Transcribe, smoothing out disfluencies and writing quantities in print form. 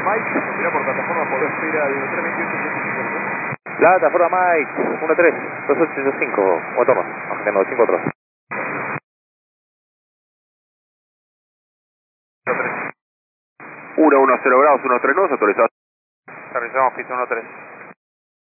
Mike, mira por plataforma, podés ir al 328-155. La plataforma Mike, 13-2885, motor, bajando 54. 110 grados, 139, autorizado. Realizamos pista 13.